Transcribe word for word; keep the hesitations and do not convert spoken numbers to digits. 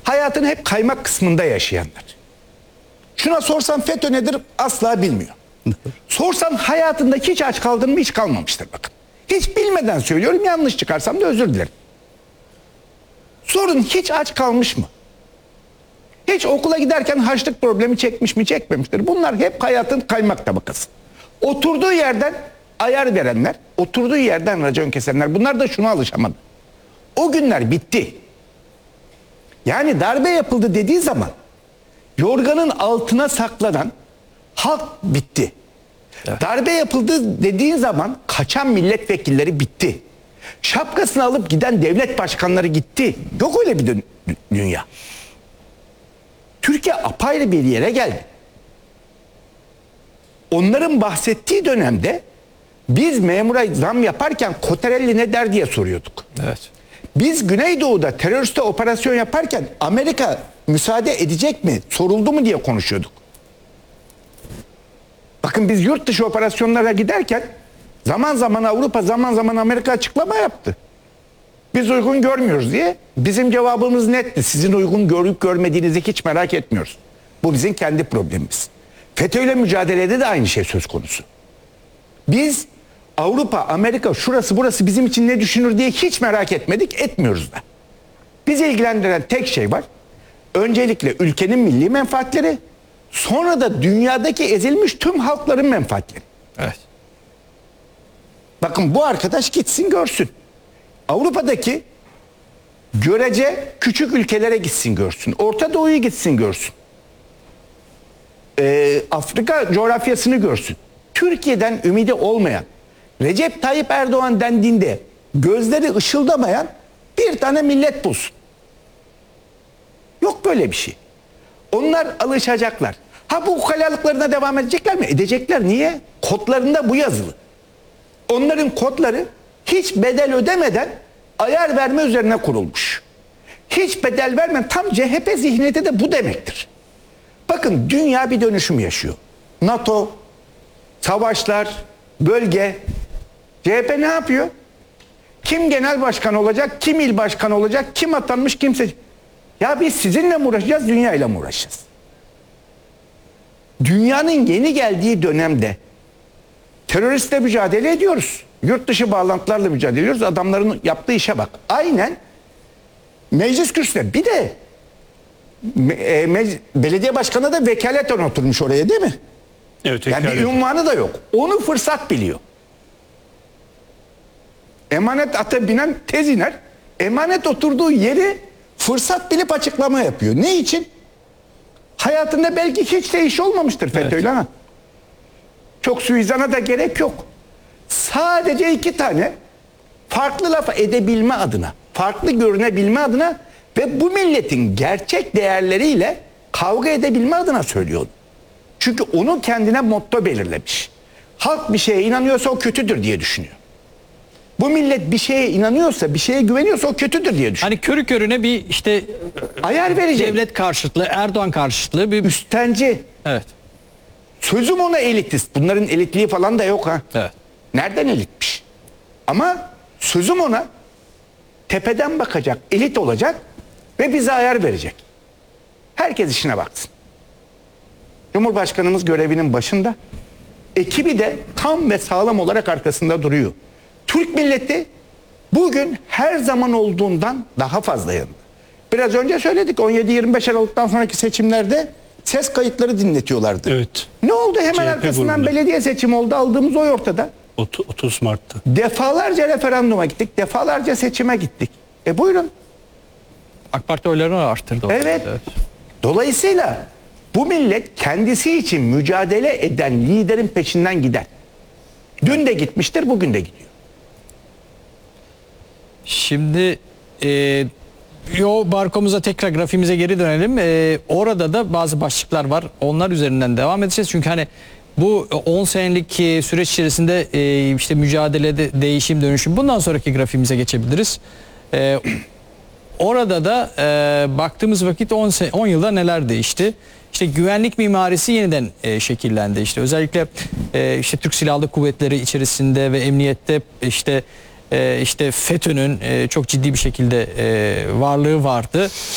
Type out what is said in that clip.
hayatın hep kaymak kısmında yaşayanlar. Şuna sorsan FETÖ nedir asla bilmiyor. Sorsan hayatında hiç aç kaldın mı, hiç kalmamıştır bakın. Hiç bilmeden söylüyorum, yanlış çıkarsam da özür dilerim. Sorun, hiç aç kalmış mı? Hiç okula giderken harçlık problemi çekmiş mi, çekmemiştir. Bunlar hep hayatın kaymak tabakası. Oturduğu yerden ayar verenler, oturduğu yerden racon kesenler, bunlar da şuna alışamadı. O günler bitti. Yani darbe yapıldı dediği zaman yorganın altına saklanan halk bitti. Evet. Darbe yapıldı dediğin zaman kaçan milletvekilleri bitti. Şapkasını alıp giden devlet başkanları gitti. Yok öyle bir dünya. Türkiye apayrı bir yere geldi. Onların bahsettiği dönemde biz memura zam yaparken Kotarelli ne der diye soruyorduk. Evet. Biz Güneydoğu'da teröriste operasyon yaparken Amerika müsaade edecek mi, soruldu mu diye konuşuyorduk. Bakın biz yurt dışı operasyonlara giderken zaman zaman Avrupa, zaman zaman Amerika açıklama yaptı. Biz uygun görmüyoruz diye. Bizim cevabımız netti. Sizin uygun görüp görmediğinizi hiç merak etmiyoruz. Bu bizim kendi problemimiz. FETÖ'yle mücadelede de aynı şey söz konusu. Biz Avrupa, Amerika, şurası burası bizim için ne düşünür diye hiç merak etmedik, etmiyoruz da. Bizi ilgilendiren tek şey var. Öncelikle ülkenin milli menfaatleri, sonra da dünyadaki ezilmiş tüm halkların menfaatleri. Evet. Bakın bu arkadaş gitsin görsün. Avrupa'daki görece küçük ülkelere gitsin görsün. Orta Doğu'yu gitsin görsün. Ee, Afrika coğrafyasını görsün. Türkiye'den ümidi olmayan, Recep Tayyip Erdoğan dendiğinde gözleri ışıldamayan bir tane millet bulsun. Yok böyle bir şey. Onlar alışacaklar. Ha bu ukalalıklarına devam edecekler mi? Edecekler. Niye? Kodlarında bu yazılı. Onların kodları hiç bedel ödemeden ayar verme üzerine kurulmuş. Hiç bedel vermeden, tam C H P zihniyeti de bu demektir. Bakın dünya bir dönüşüm yaşıyor. NATO, savaşlar, bölge. C H P ne yapıyor? Kim genel başkan olacak, kim il başkanı olacak, kim atanmış, kimse. Ya biz sizinle mi uğraşacağız, dünyayla mı uğraşacağız? Dünyanın yeni geldiği dönemde teröristle mücadele ediyoruz. Yurt dışı bağlantılarla mücadele ediyoruz. Adamların yaptığı işe bak. Aynen meclis kürsüsüne. Bir de e, me- belediye başkanı da vekaleten oturmuş oraya, değil mi? Evet. Yani bir unvanı da yok. Onu fırsat biliyor. Emanet ata binen tez iner. Emanet oturduğu yeri fırsat bilip açıklama yapıyor. Ne için? Hayatında belki hiç de iş olmamıştır FETÖ'yle. Evet. Çok suizana da gerek yok. Sadece iki tane farklı laf edebilme adına, farklı görünebilme adına ve bu milletin gerçek değerleriyle kavga edebilme adına söylüyor. Çünkü onu kendine motto belirlemiş. Halk bir şeye inanıyorsa o kötüdür diye düşünüyor. Bu millet bir şeye inanıyorsa, bir şeye güveniyorsa o kötüdür diye düşünüyor. Hani körü körüne bir işte ayar verecek. Devlet karşıtlığı, Erdoğan karşıtlığı bir üstenci. Evet. Sözüm ona elitist. Bunların elitliği falan da yok ha. Evet. Nereden elitmiş? Ama sözüm ona tepeden bakacak, elit olacak ve bize ayar verecek. Herkes işine baksın. Cumhurbaşkanımız görevinin başında. Ekibi de tam ve sağlam olarak arkasında duruyor. Türk milleti bugün her zaman olduğundan daha fazla yanında. Biraz önce söyledik, on yedi yirmi beş Aralık'tan sonraki seçimlerde ses kayıtları dinletiyorlardı. Evet. Ne oldu? Hemen C H P arkasından grubunda. belediye seçimi oldu. Aldığımız oy ortada. otuz Mart'ta. Defalarca referanduma gittik. Defalarca seçime gittik. E buyurun. AK Parti oylarını arttırdı. o. Evet. Dolayısıyla bu millet kendisi için mücadele eden liderin peşinden gider. Dün de gitmiştir, bugün de gidiyor. Şimdi e, yo barkomuza tekrar grafiğimize geri dönelim. E, orada da bazı başlıklar var. Onlar üzerinden devam edeceğiz. Çünkü hani bu on senelik e, süreç içerisinde e, işte mücadelede değişim dönüşüm. Bundan sonraki grafiğimize geçebiliriz. E, orada da e, baktığımız vakit on yılda neler değişti? İşte güvenlik mimarisi yeniden e, şekillendi. İşte özellikle e, işte Türk Silahlı Kuvvetleri içerisinde ve emniyette işte e, işte FETÖ'nün e, çok ciddi bir şekilde e, varlığı vardı.